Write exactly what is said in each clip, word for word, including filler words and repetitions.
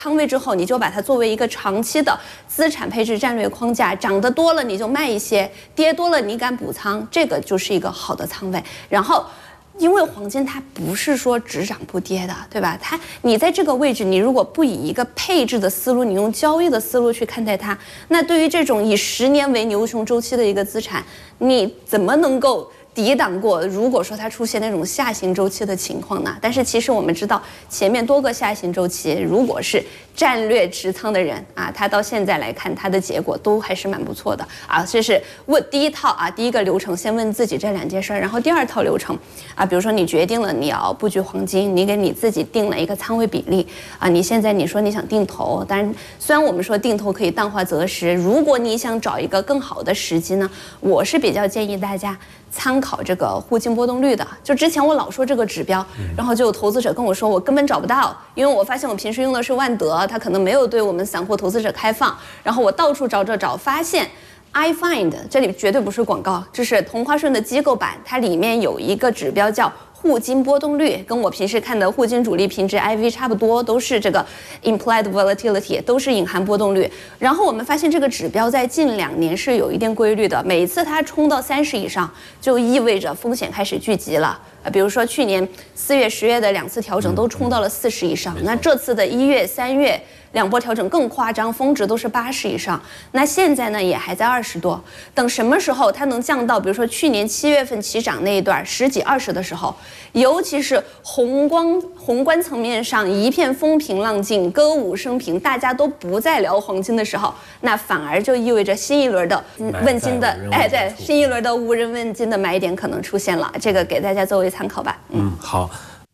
仓位之后，你就把它作为一个长期的资产配置战略框架，涨得多了你就卖一些，跌多了你敢补仓，这个就是一个好的仓位。然后，因为黄金它不是说只涨不跌的，对吧？它你在这个位置，你如果不以一个配置的思路，你用交易的思路去看待它，那对于这种以十年为牛熊周期的一个资产，你怎么能够抵挡过如果说它出现那种下行周期的情况呢？但是其实我们知道，前面多个下行周期，如果是战略持仓的人啊，他到现在来看，他的结果都还是蛮不错的啊。这是问第一套啊，第一个流程，先问自己这两件事儿，然后第二套流程啊，比如说你决定了你要布局黄金，你给你自己定了一个仓位比例啊，你现在你说你想定投，但是虽然我们说定投可以淡化择时，如果你想找一个更好的时机呢，我是比较建议大家参考这个沪金波动率的。就之前我老说这个指标，然后就有投资者跟我说我根本找不到，因为我发现我平时用的是万德，它可能没有对我们散户投资者开放，然后我到处找找找，发现 iFind 这里绝对不是广告，这是同花顺的机构版，它里面有一个指标叫沪金波动率，跟我平时看的沪金主力平值 I V 差不多，都是这个 implied volatility， 都是隐含波动率。然后我们发现这个指标在近两年是有一定规律的，每次它冲到三十以上，就意味着风险开始聚集了。呃，比如说去年四月、十月的两次调整都冲到了四十以上，那这次的一月、三月两波调整更夸张，峰值都是八十以上。那现在呢也还在二十多，等什么时候它能降到，比如说去年七月份起涨那一段十几、二十的时候，尤其是宏观宏观层面上一片风平浪静、歌舞升平，大家都不再聊黄金的时候，那反而就意味着新一轮的问金的，哎，对，新一轮的无人问津的买点可能出现了。这个给大家作为参考吧。 嗯，嗯好。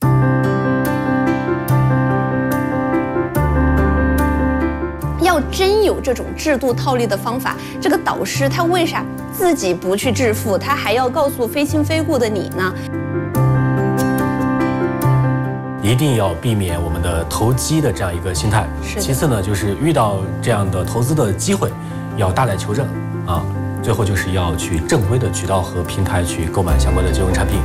要真有这种制度套利的方法，这个导师他为啥自己不去致富，他还要告诉非亲非故的你呢？ 一定要避免我们的投机的这样一个心态。其次呢，就是遇到这样的投资的机会，要大胆求证啊。最后就是要去正规的渠道和平台去购买相关的金融产品。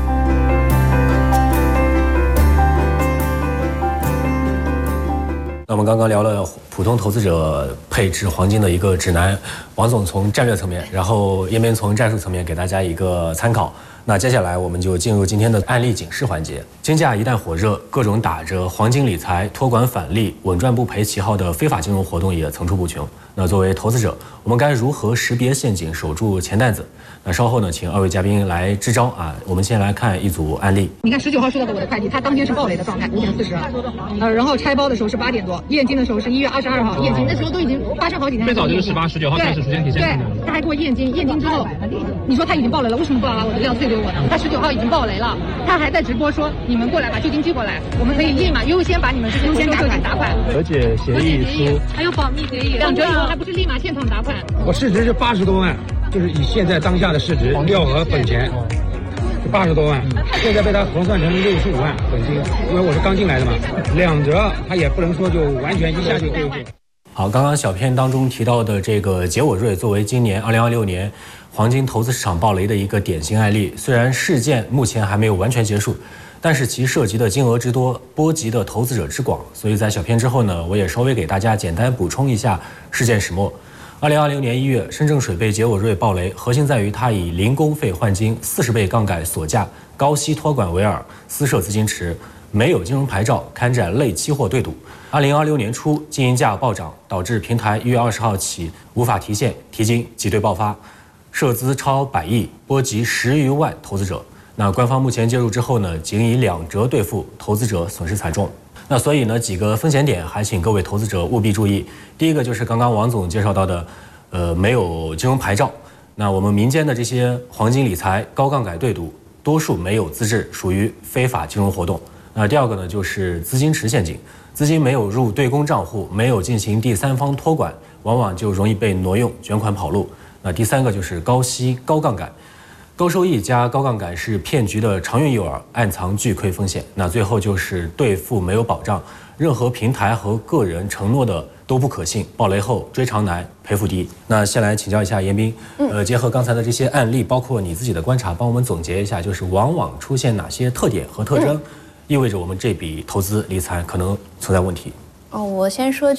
那我们刚刚聊了普通投资者配置黄金的一个指南，王总从战略层面，然后燕边从战术层面给大家一个参考。那接下来我们就进入今天的案例警示环节。金价一旦火热，各种打着黄金理财、托管返利、稳赚不赔旗号的非法金融活动也层出不穷。那作为投资者，我们该如何识别陷阱，守住钱袋子？那稍后呢，请二位嘉宾来支招啊。我们先来看一组案例。 你看十九号收到的我的快递，它当天是暴雷的状态，五点四十，呃，然后拆包的时候是八点多，验金的时候是一月二十二号，验金那时候都已经发生好几天。 最早就是十八、十九号开始出现体现。 对，他还给我验金，验金之后，你说他已经暴雷了，为什么不把我的料退给我呢？他十九号已经暴雷了，他还在直播说你们过来把旧金寄过来，我们可以立马优先把你们这些优先打款打款， 和解协议书还有保密协议，两折以后还不是立马现场打款？ 我市值是八十多万。就是以现在当下的市值，料额本钱是八十多万，现在被他核算成六十五万本金，因为我是刚进来的嘛，两折他也不能说就完全一下就对付。 好，刚刚小片当中提到的这个杰我瑞，作为今年二零二六年黄金投资市场暴雷的一个典型案例，虽然事件目前还没有完全结束，但是其涉及的金额之多，波及的投资者之广，所以在小片之后呢，我也稍微给大家简单补充一下事件始末。二零二零年一月，深圳水贝杰我瑞暴雷，核心在于它以零工费换金、四十倍杠杆锁价、高息托管维尔、私设资金池，没有金融牌照，开展类期货对赌。二零二六年初，经营价暴涨，导致平台一月二十号起无法提现、提金，挤兑爆发，涉资超百亿，波及十余万投资者。那官方目前介入之后呢，仅以两折兑付，投资者损失惨重。那所以呢，几个风险点还请各位投资者务必注意。第一个就是刚刚王总介绍到的，呃，没有金融牌照。那我们民间的这些黄金理财、高杠杆对赌，多数没有资质，属于非法金融活动。那第二个呢，就是资金池陷阱，资金没有入对公账户，没有进行第三方托管，往往就容易被挪用、卷款跑路。那第三个就是高息、高杠杆。高收益加高杠杆是骗局的常用诱饵，暗藏巨亏风险。那最后就是兑付没有保障，任何平台和个人承诺的都不可信，暴雷后追偿难，赔付低。那先来请教一下严彬，呃，结合刚才的这些案例，包括你自己的观察，帮我们总结一下，就是往往出现哪些特点和特征，意味着我们这笔投资理财可能存在问题。 哦，我先说。